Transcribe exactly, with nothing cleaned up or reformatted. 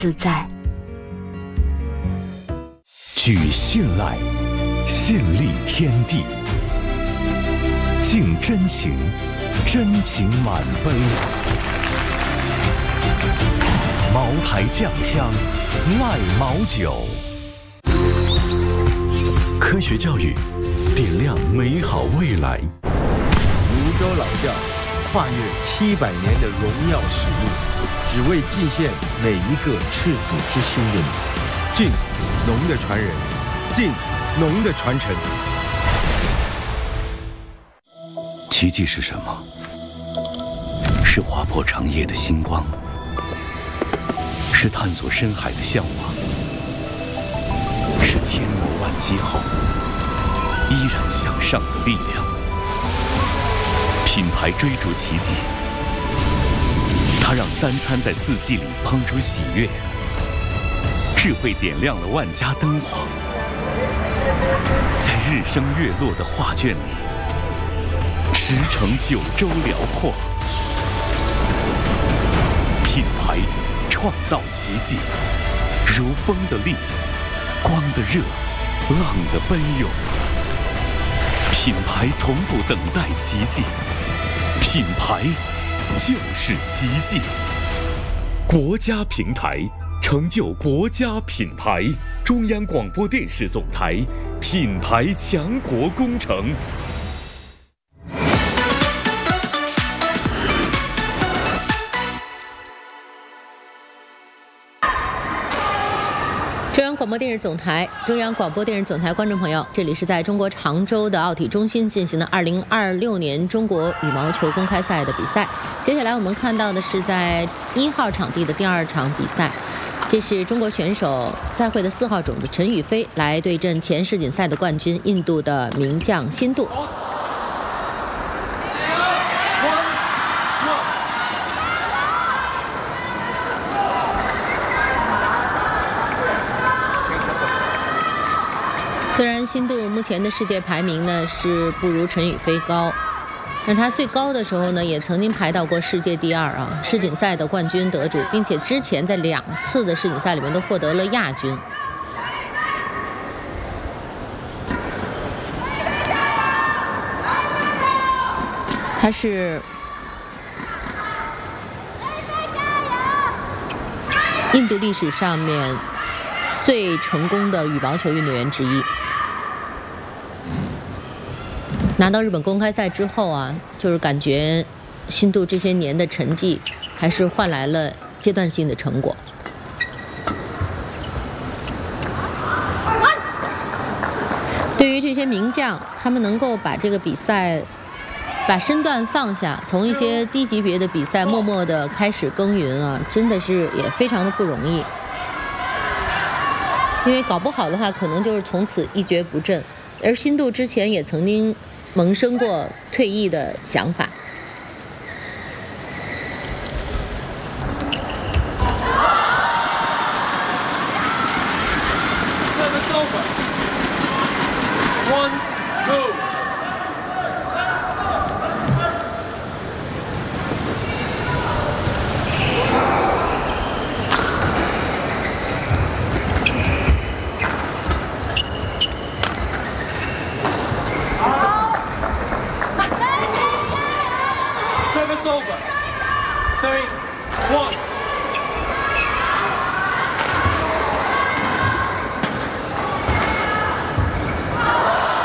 自在。 举信赖，信立天地；敬真情，真情满杯。茅台酱香，赖茅酒。科学教育，点亮美好未来。 泸州老窖跨越七百年的荣耀使命，只为祭献每一个赤子之心的你。敬农的传人，敬农的传承。 奇迹是什么？是划破长夜的星光，是探索深海的向往，是千磨万击后依然向上的力量。品牌追逐奇迹，它让三餐在四季里烹出喜悦，智慧点亮了万家灯火，在日升月落的画卷里，驰骋九州辽阔。品牌创造奇迹，如风的力，光的热，浪的奔涌。品牌从不等待奇迹，品牌就是奇迹。国家平台成就国家品牌，中央广播电视总台品牌强国工程。 中央广播电视总台，中央广播电视总台观众朋友，这里是在中国常州的奥体中心进行的二零二六年中国羽毛球公开赛的比赛。接下来我们看到的是在一号场地的第二场比赛，这是中国选手赛会的四号种子陈雨菲来对阵前世锦赛的冠军印度的名将辛杜。虽然辛杜目前的世界排名呢是不如陈雨菲高，但他最高的时候呢也曾经排到过世界第二啊，世锦赛的冠军得主，并且之前在两次的世锦赛里面都获得了亚军。他是印度历史上面最成功的羽毛球运动员之一。拿到日本公开赛之后啊，就是感觉辛杜这些年的成绩还是换来了阶段性的成果。对于这些名将，他们能够把这个比赛把身段放下，从一些低级别的比赛默默地开始耕耘啊，真的是也非常的不容易。因为搞不好的话，可能就是从此一蹶不振。而辛杜之前也曾经萌生过退役的想法。